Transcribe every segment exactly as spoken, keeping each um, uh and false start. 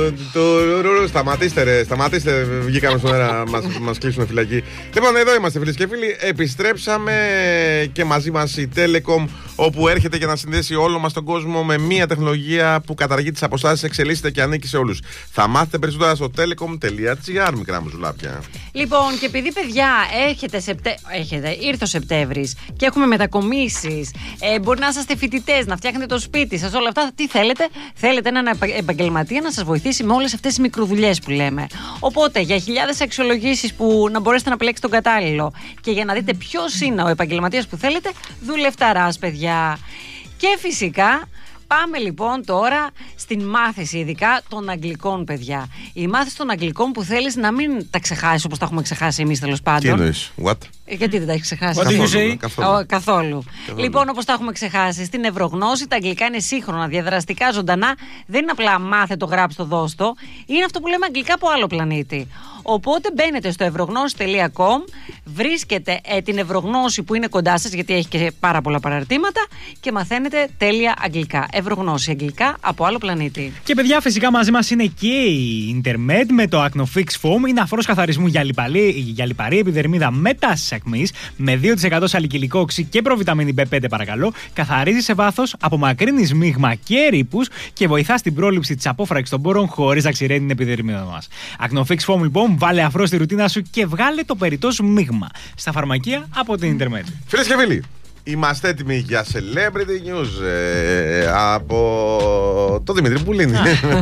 Σταματήστε, ρε, σταματήστε. Βγήκαμε στον αέρα, μας κλείσουν φυλακή. Λοιπόν, εδώ είμαστε, φίλες και φίλοι. Επιστρέψαμε και μαζί μας η Telecom, όπου έρχεται για να συνδέσει όλο μας τον κόσμο με μια τεχνολογία που καταργεί τις αποστάσεις, εξελίσσεται και ανήκει σε όλους. Θα μάθετε περισσότερα στο telecom τελεία gr, μικρά μου ζουλάπια. Λοιπόν, και επειδή, παιδιά, έχετε, σεπτε... έχετε ήρθε ο Σεπτέμβρης και έχουμε μετακομίσεις, ε, μπορεί να είσαστε φοιτητές, να φτιάχνετε το σπίτι σας, όλα αυτά. Τι θέλετε? Θέλετε έναν επαγγελματία να σας βοηθήσει με όλες αυτές τις μικροδουλειές που λέμε. Οπότε, για χιλιάδες αξιολογήσεις που να μπορέσετε να επιλέξετε τον κατάλληλο και για να δείτε ποιος είναι ο επαγγελματίας που θέλετε, δουλευταράς, παιδιά. Και φυσικά. Πάμε λοιπόν τώρα στην μάθηση, ειδικά των αγγλικών, παιδιά. Η μάθηση των αγγλικών που θέλεις να μην τα ξεχάσεις όπως τα έχουμε ξεχάσει εμείς, τέλος πάντων. Τι εννοείς? What? Γιατί δεν τα έχεις ξεχάσει? Καθόλου, καθόλου. καθόλου. καθόλου. Λοιπόν, όπως τα έχουμε ξεχάσει, στην Ευρωγνώση τα αγγλικά είναι σύγχρονα, διαδραστικά, ζωντανά. Δεν είναι απλά μάθε το, γράψε το, δώσ' το. Είναι αυτό που λέμε αγγλικά από άλλο πλανήτη. Οπότε μπαίνετε στο ευρωγνώση τελεία κομ, βρίσκετε ε, την Ευρωγνώση που είναι κοντά σας, γιατί έχει και πάρα πολλά παραρτήματα, και μαθαίνετε τέλεια αγγλικά. Ευρωγνώση, αγγλικά από άλλο πλανήτη. Και παιδιά, φυσικά μαζί μας είναι και η Intermed με το Acnofix Foam. Είναι αφρός καθαρισμού για λιπαρή, για λιπαρή επιδερμίδα με τάσεις ακμής, με δύο τοις εκατό σαλικυλικό οξύ και προβιταμίνη μπι πέντε, παρακαλώ. Καθαρίζει σε βάθος, απομακρύνει σμίγμα και ρήπους και βοηθά στην πρόληψη της απόφραξης των πόρων χωρίς να ξηραίνει την επιδερμίδα μας. Acnofix Foam, λοιπόν, βάλε αφρό στη ρουτίνα σου και βγάλε το περιττό σμίγμα στα φαρμακεία από την Intermed. Φίλες και φίλοι, είμαστε έτοιμοι για Celebrity News ε, από το Δημήτρη Πουλίνη.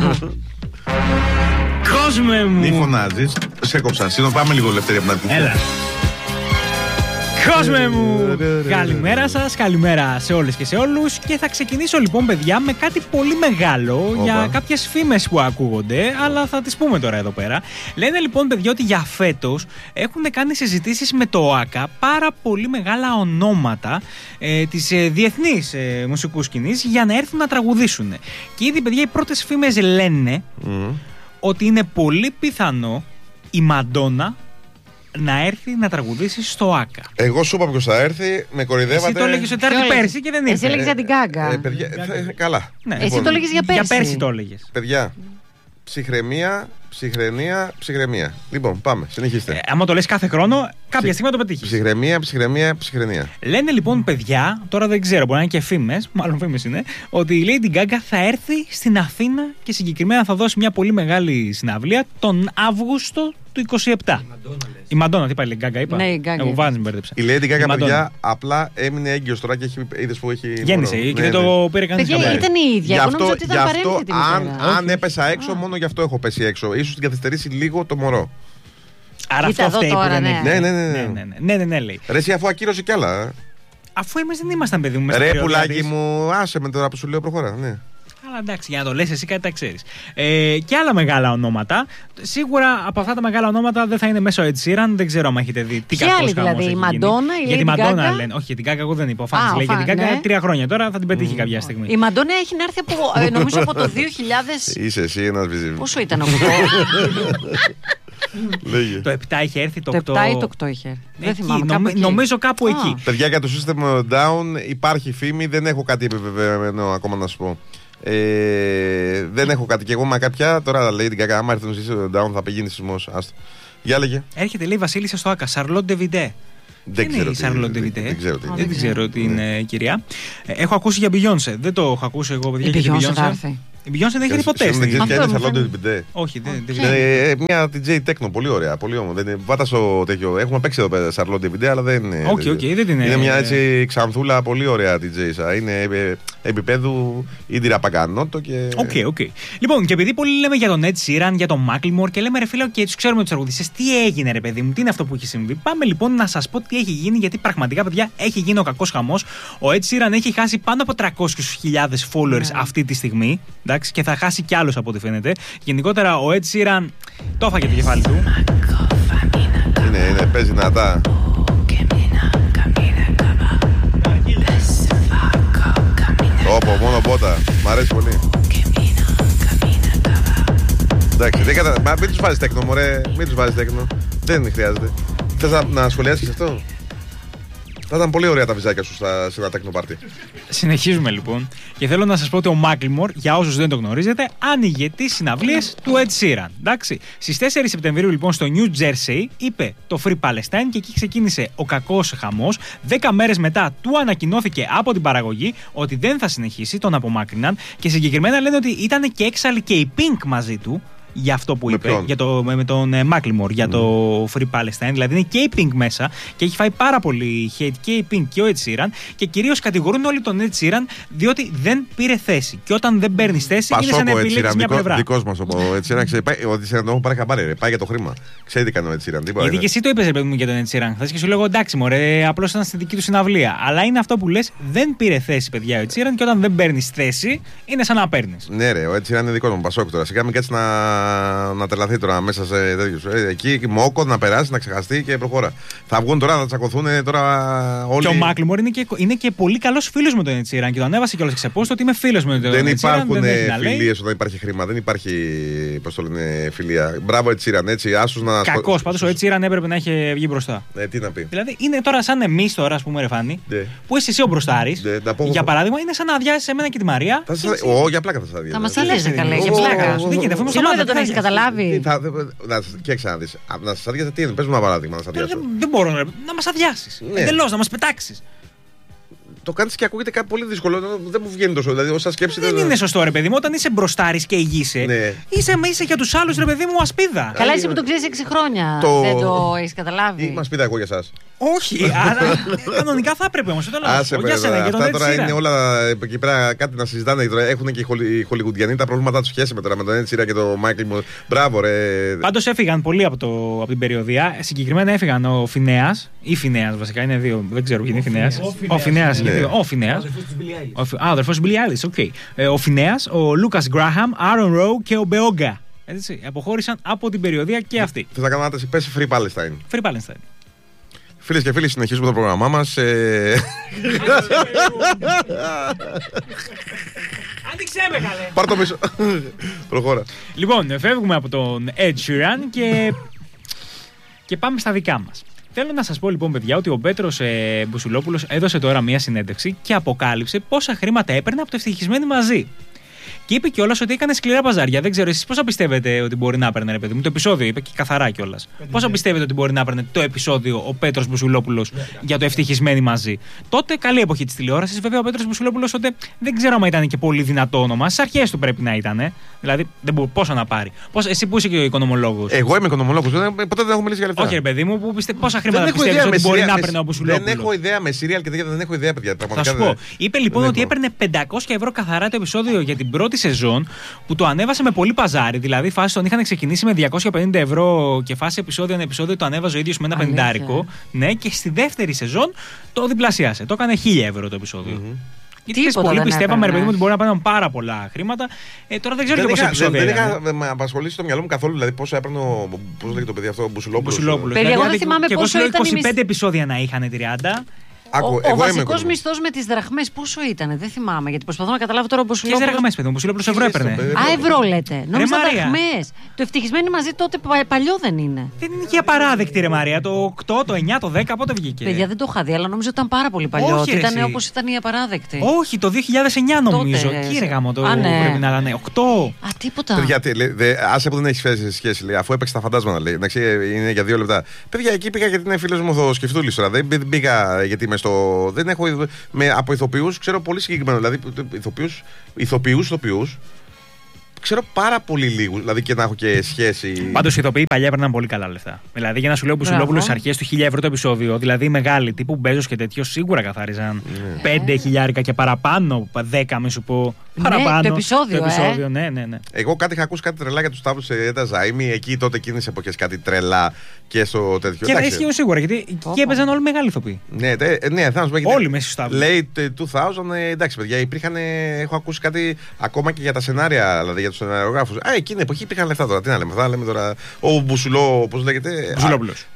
Κόσμε μου! Μη φωνάζεις, σε κόψα. Σύνο, πάμε λίγο ελευθερία από την αρχή. Έλα. Κόσμε μου! Καλημέρα σας, καλημέρα σε όλες και σε όλους. Και θα ξεκινήσω λοιπόν, παιδιά, με κάτι πολύ μεγάλο. Οπα. Για κάποιες φήμες που ακούγονται, αλλά θα τις πούμε τώρα εδώ πέρα. Λένε λοιπόν, παιδιά, ότι για φέτος έχουν κάνει συζητήσεις με το ΟΑΚΑ πάρα πολύ μεγάλα ονόματα ε, της ε, διεθνής ε, μουσικού σκηνής για να έρθουν να τραγουδήσουν. Και ήδη, παιδιά, οι πρώτες φήμες λένε mm. ότι είναι πολύ πιθανό η Μαντόνα να έρθει να τραγουδήσει στο ΆΚΑ. Εγώ σου είπα ποιος θα έρθει, με κορυδεύατε. Εσύ το έλεγες ότι θα έρθει πέρσι και δεν ήρθε. Εσύ έλεγες για την Γκάγκα. Ε, παιδιά, ε, καλά. Ναι. Εσύ λοιπόν, το έλεγες για πέρσι. Για πέρσι το έλεγες. Παιδιά, ψυχραιμία, ψυχραιμία, ψυχραιμία. Λοιπόν, πάμε, συνεχίστε. Ε, άμα το λες κάθε χρόνο, κάποια στιγμή θα το πετύχεις. Ψυχραιμία, ψυχραιμία, ψυχραιμία. Λένε λοιπόν, παιδιά, τώρα δεν ξέρω, μπορεί να είναι και φήμες, μάλλον φήμες είναι, ότι η Lady Gaga θα έρθει στην Αθήνα και συγκεκριμένα θα δώσει μια πολύ μεγάλη συναυλία τον Αύγουστο του είκοσι επτά. Η Μαντόνα, τι πάλι, η Gaga είπα. Ναι, η Gaga. Εγώ βάζω, μπέρδεψα. Η Lady Gaga, παιδιά, απλά έμεινε έγκυος τώρα και έχει, είδες που έχει. Γέννησε και ναι, δεν το πήρε κανείς. Παιδιά, ήταν η ίδια. Γι' Εγώ αυτό, νόμιζα ότι ήταν παρένθετη. Αν, αν έπεσα έξω, μόνο γι' αυτό έχω πέσει έξω. Ίσως την καθυστερήσει λίγο το μωρό. Άρα αυτό φταίει που δεν έχει. Ναι, ναι, ναι. Ναι, ναι, ναι, λέει. Ρε, εσύ αφού ακύρωσε κι άλλα. Αφού εμείς δεν ήμασταν, παιδί μου. Ρε, πουλάκι μου, άσε με τώρα που σου λέω, προχώρα, ναι. Αλλά εντάξει, για να το λες εσύ κάτι τα ξέρεις. Ε, και άλλα μεγάλα ονόματα. Σίγουρα από αυτά τα μεγάλα ονόματα δεν θα είναι μέσω Ed Sheeran. Δεν ξέρω αν έχετε δει τι κακός χαμός δηλαδή, έχει η Μαντόνα, η Για τη Lady Μαντόνα Gaga. λένε. Όχι, για την Gaga εγώ δεν είπα. Ο Φάνης Α, λέει για την Gaga ναι. τρία χρόνια τώρα θα την πετύχει mm. κάποια στιγμή. Η Μαντόνα έχει να έρθει από, ε, νομίζω από το δύο χιλιάδες. Είσαι εσύ ένας βιζί. Πόσο ήταν αυτό? Το επτά είχε έρθει, το οκτώ. Το επτά ή το οκτώ είχε έρθει. Δεν θυμάμαι. Νομ, κάπου νομίζω κάπου ah. εκεί. Παιδιά, για το System Down υπάρχει φήμη, δεν έχω κάτι επιβεβαιωμένο ακόμα να σου πω. Ε, δεν έχω κάτι. Και εγώ με κάποια τώρα λέει την Gaga, άμα έρθουν στο System Down θα πηγαίνει σεισμός. Άστο. Για λέγε. Έρχεται, λέει, Βασίλισσα στο ΆΚΑ, Σαρλότ Ντεβιντέ. Δεν ξέρω, τι, δεν, δεν, δεν ξέρω τι δεν ξέρω τι είναι, ναι. Κυρία. Ε, έχω ακούσει για Beyoncé. Δεν το έχω ακούσει εγώ, παιδιά. Η Beyoncé θα έρθει. Η Beyoncé δεν έχει έρθει ποτέ. Δεν ξέρει ποια είναι η Σαρλότ Ντεβιντέ. Όχι, δεν είναι. Μια ντι τζέι τέκνο, πολύ ωραία. Πολύ όμορφη. Βάτα στο τέτοιο. Έχουμε παίξει εδώ πέρα Σαρλότ Ντεβιντέ, αλλά δεν είναι. Όχι, όχι, δεν είναι. Είναι μια έτσι ξανθούλα, πολύ ωραία ντι τζέι. Είναι επίπεδου Ίντιρα Παγκανότο και. Οκ, οκ. Λοιπόν, και επειδή πολύ λέμε για τον Ed Sheeran, για τον Macklemore και λέμε ρε φίλο και του ξέρουμε του τραγουδιστές, τι έγινε ρε παιδί μου, τι είναι αυτό που έχει συμβεί. Πάμε λοιπόν να σας πω τι έχει γίνει, γιατί πραγματικά παιδιά έχει γίνει ο κακός χαμός. Ο Ed Sheeran έχει χάσει πάνω από τριακόσιες χιλιάδες followers yeah. αυτή τη στιγμή. Εντάξει, και θα χάσει κι άλλους από ό,τι φαίνεται. Γενικότερα ο Ed Sheeran το έφαγε το κεφάλι του. Είναι, είναι, παίζει δυνατά. Όπο, μόνο πότα. Μ' αρέσει πολύ. Εντάξει, δεν κατα... Μα μην τους βάζεις τέκνο, μωρέ. Μην τους βάζεις τέκνο. Δεν χρειάζεται. Θες να, να σχολιάσεις αυτό? Θα ήταν πολύ ωραία τα βυζάκια σου στα, σε ένα τέκνο-πάρτι. Συνεχίζουμε λοιπόν. Και θέλω να σας πω ότι ο Macklemore, για όσους δεν το γνωρίζετε, άνοιγε τις συναυλίες του Ed Sheeran. Εντάξει. Στις τέσσερις Σεπτεμβρίου λοιπόν στο New Jersey είπε το Free Palestine και εκεί ξεκίνησε ο κακός χαμός. Δέκα μέρες μετά του ανακοινώθηκε από την παραγωγή ότι δεν θα συνεχίσει, τον απομάκρυναν και συγκεκριμένα λένε ότι ήταν και έξαλλη και η Pink μαζί του. Για αυτό που με είπε, ποιον? για το, με τον ε, Macklemore, για mm. το Free Palestine. Δηλαδή είναι και η Pink μέσα και έχει φάει πάρα πολύ hate και η Pink και ο Ed Sheeran. Και κυρίως κατηγορούν όλοι τον Ed Sheeran διότι δεν πήρε θέση. Και όταν δεν παίρνει θέση, είναι σαν να επιλέξει μια πλευρά. Δικός μας ο Ed Sheeran, ο Ed Sheeran τον πάρει χαμπάρι, πάει για το χρήμα. Ξέρει τι κάνει ο Ed Sheeran. Γιατί και εσύ το είπες, ρε παιδί μου, για τον Ed Sheeran χθες και σου λέγω εντάξει, μωρέ, απλώς ήταν στη δική του συναυλία. Αλλά είναι αυτό που λες, δεν πήρε θέση, παιδιά, ο Ed Sheeran και όταν δεν παίρνει θέση, είναι σαν να παίρνει. Ναι, ρε, ο Ed Sheeran είναι δικό μου, Πασόκ τώρα. Σιγά μην κάτσει να, να τρελαθεί τώρα μέσα σε τέτοιους. Εκεί μόκο να περάσει, να ξεχαστεί και προχώρα. Θα βγουν τώρα, θα τσακωθούν τώρα όλοι. Και ο Macklemore είναι και, είναι και πολύ καλός φίλος με τον Ed Sheeran και το ανέβασε κιόλας σε post ότι είμαι φίλος με τον Ed Sheeran. Δεν υπάρχουν φιλίες όταν υπάρχει χρήμα. Δεν υπάρχει, πώς το λένε, φιλία. Μπράβο, Ed Sheeran, έτσι. Άσους να. Κακός, πάντως ο Ed Sheeran έπρεπε να είχε βγει μπροστά. Ε, τι να πει. Δηλαδή είναι τώρα σαν εμείς τώρα, ας πούμε, ρε Φάνη, ναι. που είσαι εσύ ο μπροστάρης. Ναι, για παράδειγμα, είναι σαν να αδειάσει εμένα και τη Μαρία. Ω, για πλάκα θα σα αδειάσει. Θα μας αδειάσει καλά, για πλάκα. Συγγνώμη, δεν τον έχεις καταλάβει. Και ξαναδείς. Να σας αδειάσει τι είναι, πες μου ένα παράδειγμα να σας αδειάσω. Δεν μπορώ να μας αδειάσεις. Εντελώς, να μας πετάξεις. Το κάνεις και ακούγεται κάτι πολύ δύσκολο. Δεν μου βγαίνει τόσο. Δηλαδή, όσα σκέψη δεν είναι σωστό, ρε παιδί μου. Όταν είσαι μπροστάρης και ηγείσαι, ναι. είσαι, είσαι για τους άλλους, ρε παιδί μου, ασπίδα. Καλά, εσύ που το ξέρεις έξι χρόνια. Το... Δεν το έχεις καταλάβει. Είμαι ασπίδα εγώ για εσάς. Όχι, άρα κανονικά θα έπρεπε όμως. Άσε με, αυτά τώρα είναι όλα εκεί πέρα κάτι να συζητάνε. Έχουν και οι χολιγουντιανοί τα προβλήματά τους σχέση με τώρα με τον Ed Sheeran και τον Macklemore. Μπράβο, ρε. Πάντως έφυγαν πολλοί από, το, από την περιοδία. Συγκεκριμένα έφυγαν ο Φινέας ή Φινέας βασικά, είναι δύο. Δεν ξέρω ποιοι είναι Φινέας. Ο Φινέας. Ο Φινέας. Α, ο αδερφός του Billie Eilish, οκ. Ο Φινέας, ο Λούκας Γκράχαμ, Άρον Ρο και ο Μπεόγκα. Έτσι, αποχώρησαν από την περιοδία και αυτοί. Θες να κάνω άταση, πες Free Palestine. Free Palestine. Φίλες και φίλοι, συνεχίζουμε το πρόγραμμά μας. Ε... Άνοιξε με καλέ. Πάρ' το πίσω. Προχώρα. Λοιπόν, φεύγουμε από τον Ed Sheeran και... και πάμε στα δικά μας. Θέλω να σας πω λοιπόν, παιδιά, ότι ο Πέτρος ε, Μπουσουλόπουλος έδωσε τώρα μία συνέντευξη και αποκάλυψε πόσα χρήματα έπαιρνε από το Ευτυχισμένοι Μαζί. Και είπε κιόλας ότι έκανε σκληρά παζάρια. Δεν ξέρω εσείς πόσα πιστεύετε ότι μπορεί να έπαιρνε, ρε παιδί μου. Το επεισόδιο είπε και καθαρά κιόλας. Πόσα πιστεύετε ότι μπορεί να έπαιρνε το επεισόδιο ο Πέτρος Μπουσουλόπουλος για το Ευτυχισμένοι Μαζί. Τότε καλή εποχή της τηλεόρασης. Βέβαια ο Πέτρος Μπουσουλόπουλος τότε δεν ξέρω αν ήταν και πολύ δυνατό όνομα. Στις αρχές του πρέπει να ήταν. Δηλαδή δεν μπορεί, πόσο να πάρει. Πώς, εσύ που είσαι και ο οικονομολόγος. Εγώ είμαι οικονομολόγος. Ποτέ δεν έχω μιλήσει για λεφτά. Όχι, ρε παιδί μου, που πιστε, πόσα χρήματα πιστεύεις ότι μπορεί να έπαιρνε ο Μπουσουλόπουλος. Δεν έχω ιδέα με σύριαλ και δεν έχω ιδέα, παιδιά. Θα σου πω. Είπε λοιπόν ότι έπαιρνε πεντακόσια ευρώ καθαρά το επεισόδιο για την πρώτη σεζόν που το ανέβασε με πολύ παζάρι. Δηλαδή, φάση τον είχαν ξεκινήσει με διακόσια πενήντα ευρώ και φάση επεισόδιο ένα επεισόδιο το ανέβαζε ο ίδιος με ένα πενηντάρικο. Ναι, και στη δεύτερη σεζόν το διπλασιάσε. Το έκανε χίλια ευρώ το επεισόδιο. Mm-hmm. Γιατί πολλοί πιστεύαμε, ρε παιδί μου, ότι μπορεί να παίρνουν πάρα πολλά χρήματα. Ε, τώρα δεν ξέρω πόσα επεισόδια. Δεν είχα με απασχολήσει στο μυαλό μου καθόλου, δηλαδή πόσο έπαιρνε. Πώς λέγεται το παιδί αυτό, ο Μπουσουλόπουλος. Παιδί, εγώ δεν θυμάμαι πόσο ήταν. είκοσι πέντε επεισόδια να είχαν τριάντα. Άκου, ο ο βασικός μισθός με τις δραχμές πόσο ήταν, δεν θυμάμαι. Γιατί προσπαθώ να καταλάβω τώρα πώς σου λέω. Ποιες δραχμές, παιδί μου, που σου λέω προς ευρώ έπαιρνε. Α, ευρώ λέτε. Νόμιζα δραχμές. Το Ευτυχισμένοι Μαζί τότε παλιό δεν είναι. Δεν είναι και απαράδεκτη, ρε Μαρία. Το οκτώ, το εννιά, το δέκα, πότε βγήκε. Παιδιά, δεν το είχα δει, αλλά νομίζω ότι ήταν πάρα πολύ παλιό. Ότι ήταν όπως ήταν η απαράδεκτη. Όχι, το δύο χιλιάδες εννιά νομίζω. Κύριε γάμο, το πρέπει να ήταν. οκτώ. Α, τίποτα. Παιδιά, άσε που δεν έχει φέσει σχέση, λέει, αφού έπαιξε τα φαντάσματα, λέει. Είναι για δύο λεπτά. Παιδιά, εκεί πήγα γιατί είναι φίλο μου ο Σκεφτούλης τώρα. Δεν πήγα γιατί είμαι στο. Δεν έχω με, από ηθοποιούς, ξέρω πολύ συγκεκριμένα. Δηλαδή, ηθοποιούς, ηθοποιούς, ηθοποιούς, ξέρω πάρα πολύ λίγους. Δηλαδή και να έχω και σχέση. Πάντως οι ηθοποιοί παλιά έπαιρναν πολύ καλά λεφτά. Δηλαδή, για να σου λέω Μπουσουλόπουλος στις αρχές του χίλια ευρώ το επεισόδιο, δηλαδή μεγάλοι τύπου Μπέζος και τέτοιο σίγουρα καθάριζαν yeah. πέντε χιλιάρικα και παραπάνω, δέκα μη σου πω. Παραπάνω. Ναι, το επεισόδιο, το επεισόδιο ε. ναι, ναι, ναι. Εγώ κάτι είχα ακούσει κάτι τρελά για του Σταύρου σε τα Ζαΐμι. Εκεί τότε εκείνες εποχές κάτι τρελά και στο τέτοιο. Και ισχύουν σίγουρα γιατί εκεί έπαιζαν όλοι μεγάλοι ηθοποιοί. Ναι, τε, ναι, θα σου πω. Όλοι μέσα στου Σταύρου. Late δύο χιλιάδες, εντάξει παιδιά, υπήρχαν. Έχω ακούσει κάτι ακόμα και για τα σενάρια, δηλαδή για του σεναριογράφους. Α, εκείνη την εποχή υπήρχαν λεφτά τώρα. Τι να λέμε, θα λέμε τώρα. Ο Μπουσουλό, πώς λέγεται. Μπουσουλόπουλος.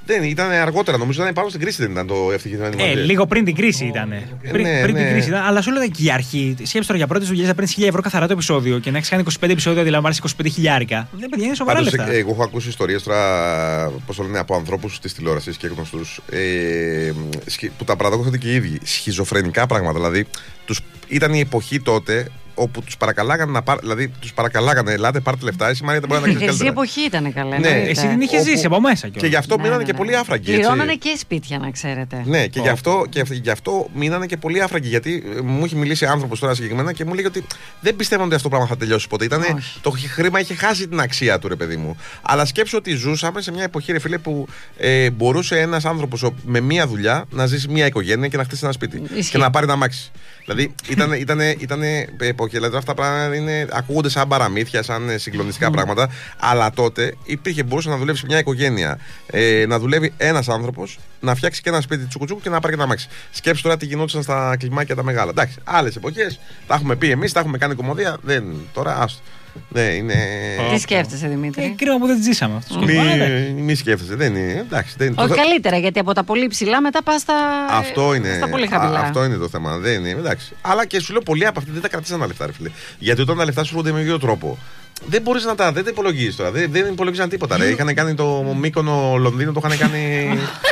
Δεν, ήταν αργότερα, νομίζω ήταν πάνω στην κρίση, δεν ήταν το ευτυχισμένο. Ε, λίγο πριν την κρίση ήταν. Ε, πριν ναι, πριν ναι. την κρίση ήταν. Αλλά σου έλεγα και η αρχή. Σκέψτε τώρα για πρώτη δουλειά να παίρνει χίλια ευρώ καθαρά το επεισόδιο και να έχει κάνει είκοσι πέντε επεισόδια, δηλαδή να πάρει είκοσι πέντε χιλιάρικα. Δεν παιδιά, είναι σοβαρά Πάντως, λεφτά. ε, εγώ έχω ακούσει ιστορίες τώρα, πώς το λένε, από ανθρώπους της τηλεόρασης και γνωστούς ε, που τα παραδόχονται και οι ίδιοι. Σχιζοφρενικά πράγματα. Δηλαδή, τους, ήταν η εποχή τότε όπου τους παρακαλάγανε να πάρουν. Δηλαδή, τους παρακαλάγανε, ελάτε, πάρτε λεφτά. Εσύ Μαρία δεν μπορεί να τα ξέρει. Η εποχή ήταν καλά. Ναι, εσύ την είχε ζήσει από μέσα κιόλας. Και γι' αυτό Ναι, μείνανε ναι, και ναι. πολύ άφραγκοι. Πληρώνανε και σπίτια, να ξέρετε. Ναι, και, oh. γι, αυτό, και γι' αυτό μείνανε και πολύ άφραγκοι. Γιατί μου έχει μιλήσει άνθρωπος τώρα συγκεκριμένα και μου λέει ότι δεν πιστεύω ότι αυτό το πράγμα θα τελειώσει ποτέ. Ήτανε, το χρήμα είχε χάσει την αξία του, ρε παιδί μου. Αλλά σκέψου ότι ζούσαμε σε μια εποχή, ρε φίλε, που ε, μπορούσε ένας άνθρωπος με μία δουλειά να ζήσει μια οικογένεια και να χτίσει ένα σπίτι. Ισχύει. Και να πάρει ένα αμάξι. Δηλαδή ήταν, ήταν, ήταν εποχή. Δηλαδή αυτά τα πράγματα είναι, ακούγονται σαν παραμύθια, σαν συγκλονιστικά mm. πράγματα. Αλλά τότε υπήρχε, μπορούσε να δουλεύει σε μια οικογένεια, ε, να δουλεύει ένας άνθρωπος, να φτιάξει και ένα σπίτι τσουκουτσούκου και να πάρει και ένα αμάξι. Σκέψου τώρα τι γινόντουσαν στα κλιμάκια τα μεγάλα. Εντάξει, άλλες εποχές, τα έχουμε πει εμείς, τα έχουμε κάνει κομμωδία. Δεν, τώρα άστο. Ναι, είναι... Τι σκέφτεσαι, Δημήτρη? Ε, κρίμα που δεν ζήσαμε αυτό. Μη, μη σκέφτεσαι, δεν είναι. Εντάξει, δεν είναι. Όχι, καλύτερα, γιατί από τα πολύ ψηλά μετά πας στα, αυτό είναι, στα πολύ χαμηλά. Α, αυτό είναι το θέμα. Δεν είναι, εντάξει. Αλλά και σου λέω, πολλοί από αυτοί δεν τα κρατήσαν τα λεφτά, ρε φίλε. Γιατί όταν τα λεφτά σου έρχονται με ίδιο τρόπο, δεν μπορεί να τα. Δεν τα υπολογίζει τώρα. Δεν, δεν υπολογίζαν τίποτα. Ρε. Είχαν κάνει το Μύκονο Λονδίνο, το είχαν κάνει.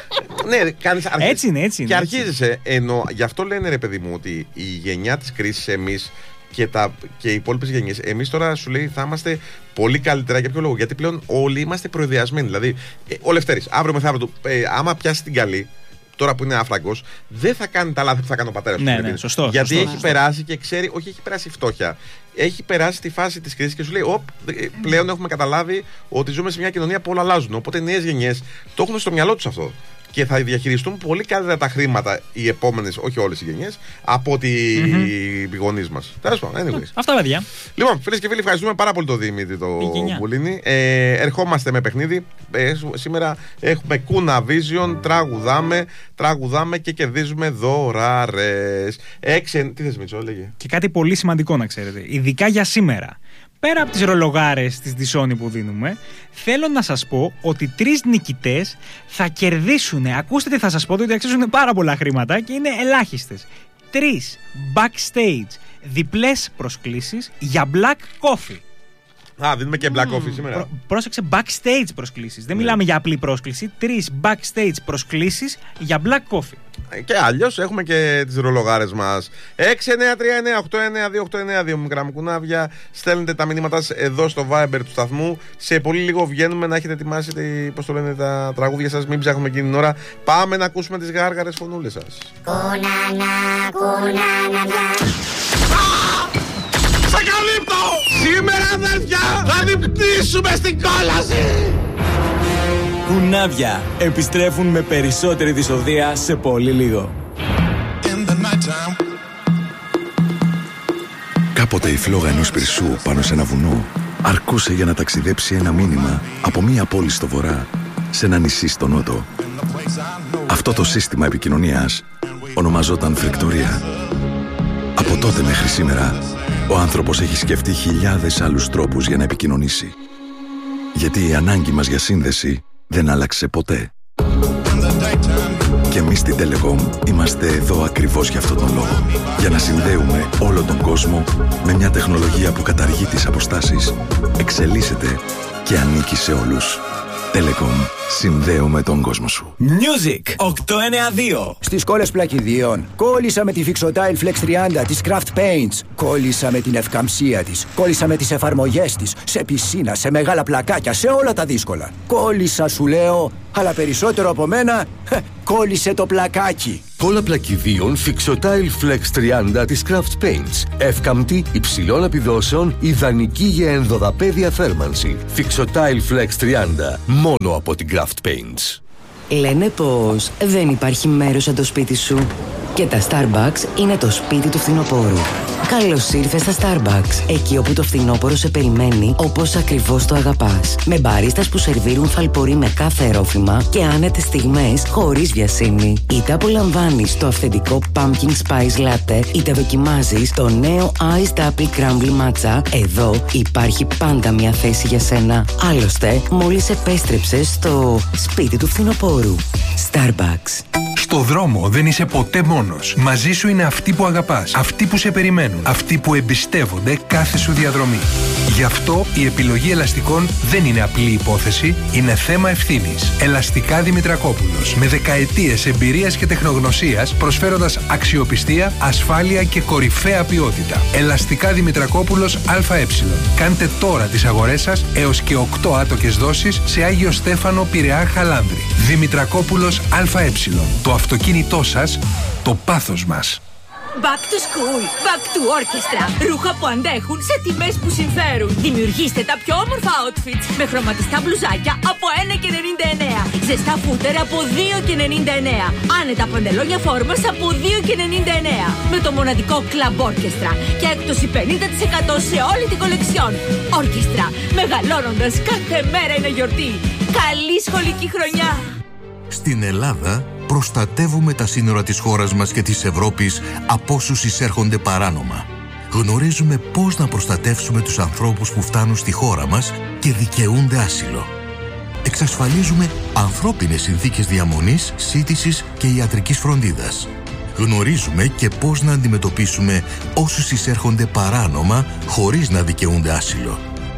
Ναι, κάνεις, αρχίζεις, έτσι είναι, έτσι είναι. Και αρχίζεσαι. Ενώ γι' αυτό λένε, ρε παιδί μου, ότι η γενιά τη κρίση εμείς και, τα, και οι υπόλοιπες γενιές, εμείς τώρα σου λέει θα είμαστε πολύ καλύτερα. Για ποιο λόγο? Γιατί πλέον όλοι είμαστε προειδιασμένοι. Δηλαδή, ε, ο Λευτέρης, αύριο μεθαύριο του, ε, άμα πιάσει την καλή, τώρα που είναι άφραγκος, δεν θα κάνει τα λάθη που θα κάνει ο πατέρας του. Ναι, ναι, σωστό, γιατί σωστό, έχει σωστό. περάσει και ξέρει, όχι, έχει περάσει φτώχεια. Έχει περάσει τη φάση της κρίσης και σου λέει: Οπ, πλέον έχουμε καταλάβει ότι ζούμε σε μια κοινωνία που όλα αλλάζουν. Οπότε οι νέες γενιές το έχουν στο μυαλό τους αυτό. Και θα διαχειριστούν πολύ καλύτερα τα χρήματα οι επόμενες, όχι όλες οι γενιές, από ότι mm-hmm. οι γονείς μας. Τέλος πάντων, anyways. Αυτά, παιδιά. Λοιπόν, φίλες και φίλοι, ευχαριστούμε πάρα πολύ τον Δημήτρη το Μπουλίνι. Ε, ερχόμαστε με παιχνίδι. Ε, σήμερα έχουμε Κούνα Vision, τραγουδάμε, τραγουδάμε και κερδίζουμε δωράρες. Έξεν. Τι θες, Μητσό, λέγε. Και κάτι πολύ σημαντικό να ξέρετε, ειδικά για σήμερα. Πέρα από τις ρολογάρες της Disney που δίνουμε, θέλω να σας πω ότι τρεις νικητές θα κερδίσουν. Ακούστε τι θα σας πω, διότι αξίζουν πάρα πολλά χρήματα και είναι ελάχιστες. Τρεις backstage διπλές προσκλήσεις για Black Coffee. Α, δίνουμε και Black Coffee mm. σήμερα. Πρό, πρόσεξε, backstage προσκλήσεις. Δεν yeah. μιλάμε για απλή πρόσκληση. Τρεις backstage προσκλήσεις για Black Coffee. Και αλλιώς έχουμε και τις ρολογάρες μας. έξι εννιά τρία εννιά οκτώ εννιά δύο οκτώ εννιά δύο, μικρά μου κουνάβια. Στέλνετε τα μηνύματά σας εδώ στο Viber του σταθμού. Σε πολύ λίγο βγαίνουμε να έχετε ετοιμάσει, πώς το λένε, τα τραγούδια σας. Μην ψάχνουμε εκείνη την ώρα. Πάμε να ακούσουμε τις γάργαρες φωνούλες σας. Κουνάνα, κουνάνα, Σ' καλύπτω! Σήμερα, αδέρφια, θα διπτήσουμε στην κόλαση! Κουνάβια επιστρέφουν με περισσότερη δυσοδεία σε πολύ λίγο. Κάποτε η φλόγα ενός πυρσού πάνω σε ένα βουνό αρκούσε για να ταξιδέψει ένα μήνυμα από μία πόλη στο βορρά σε ένα νησί στο νότο. Αυτό το σύστημα επικοινωνίας ονομαζόταν φρικτορία. Από τότε μέχρι σήμερα, ο άνθρωπος έχει σκεφτεί χιλιάδες άλλους τρόπους για να επικοινωνήσει. Γιατί η ανάγκη μας για σύνδεση δεν άλλαξε ποτέ. Και εμείς στην Telecom είμαστε εδώ ακριβώς για αυτόν τον λόγο. Για να συνδέουμε όλο τον κόσμο με μια τεχνολογία που καταργεί τις αποστάσεις, εξελίσσεται και ανήκει σε όλους. Telecom. Συνδέουμε τον κόσμο σου. Music οκτώ εννιά δύο. Στις κόλλες πλακιδίων. Κόλλησα με τη Fixotile Flex τριάντα της Craft Paints. Κόλλησα με την ευκαμψία της. Κόλλησα με τις εφαρμογές της. Σε πισίνα, σε μεγάλα πλακάκια, σε όλα τα δύσκολα. Κόλλησα, σου λέω, αλλά περισσότερο από μένα, κόλλησε το πλακάκι. Κόλλα πλακιδίων Fixotile Flex τριάντα της Craft Paints. Εύκαμπτη, υψηλών επιδόσεων, ιδανική για ενδοδαπέδια θέρμανση. Fixotile Flex τριάντα. Μόνο από την Craft Paints. Λένε πως δεν υπάρχει μέρος σαν το σπίτι σου. Και τα Starbucks είναι το σπίτι του φθινοπόρου. Καλώς ήρθες στα Starbucks, εκεί όπου το φθινόπωρο σε περιμένει όπως ακριβώς το αγαπάς. Με μπαρίστας που σερβίρουν φαλπορί με κάθε ρόφημα και άνετες στιγμές χωρίς βιασύνη. Είτε απολαμβάνεις το αυθεντικό Pumpkin Spice Latte, είτε δοκιμάζεις το νέο Iced Apple Crumble Matcha, εδώ υπάρχει πάντα μια θέση για σένα. Άλλωστε, μόλις επέστρεψες στο σπίτι του φθινοπόρου. Starbucks. Στο δρόμο δεν είσαι ποτέ μόνος. Μαζί σου είναι αυτοί που αγαπάς, αυτοί που σε περιμένουν, αυτοί που εμπιστεύονται κάθε σου διαδρομή. Γι' αυτό η επιλογή ελαστικών δεν είναι απλή υπόθεση, είναι θέμα ευθύνης. Ελαστικά Δημητρακόπουλος, με δεκαετίες εμπειρίας και τεχνογνωσίας, προσφέροντας αξιοπιστία, ασφάλεια και κορυφαία ποιότητα. Ελαστικά Δημητρακόπουλος ΑΕ. Κάντε τώρα τις αγορές σας έως και οκτώ άτοκες δόσεις σε Άγιο Στέφανο, Πειραιά, Χαλάνδρη. Δημητρακόπουλος ΑΕ. Το αυτοκίνητό σας, το πάθος μας. Back to school, back to orchestra. Ρούχα που αντέχουν σε τιμές που συμφέρουν. Δημιουργήστε τα πιο όμορφα outfits με χρωματιστά μπλουζάκια από ένα και ενενήντα εννέα. Ζεστά φούτερ από δύο και ενενήντα εννέα. Άνετα παντελόνια φόρμας από δύο και ενενήντα εννέα. Με το μοναδικό Club Orchestra και έκπτωση πενήντα τοις εκατό σε όλη την κολεξιόν. Orchestra, μεγαλώνοντας κάθε μέρα είναι γιορτή. Καλή σχολική χρονιά. Στην Ελλάδα προστατεύουμε τα σύνορα της χώρας μας και της Ευρώπης από όσους εισέρχονται παράνομα. Γνωρίζουμε πώς να προστατεύσουμε τους ανθρώπους που φτάνουν στη χώρα μας και δικαιούνται άσυλο. Εξασφαλίζουμε ανθρώπινες συνθήκες διαμονής, σύντησης και ιατρικής φροντίδας. Γνωρίζουμε και πώς να αντιμετωπίσουμε όσους εισέρχονται παράνομα χωρίς να δικαιούνται άσυλο.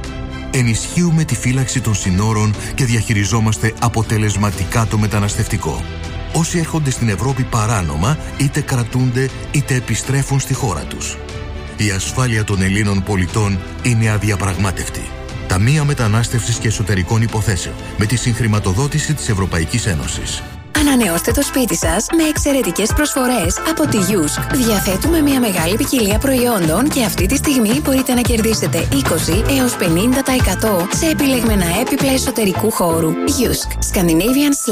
Ενισχύουμε τη φύλαξη των συνόρων και διαχειριζόμαστε αποτελεσματικά το μεταναστευτικό. Όσοι έρχονται στην Ευρώπη παράνομα, είτε κρατούνται είτε επιστρέφουν στη χώρα τους. Η ασφάλεια των Ελλήνων πολιτών είναι αδιαπραγμάτευτη. Ταμεία Μετανάστευσης και Εσωτερικών Υποθέσεων, με τη συγχρηματοδότηση της Ευρωπαϊκής Ένωσης. Ανανεώστε το σπίτι σας με εξαιρετικές προσφορές από τη Yusk. Διαθέτουμε μια μεγάλη ποικιλία προϊόντων και αυτή τη στιγμή μπορείτε να κερδίσετε είκοσι έως πενήντα τοις εκατό σε επιλεγμένα έπιπλα εσωτερικού χώρου. Yusk. Scandinavian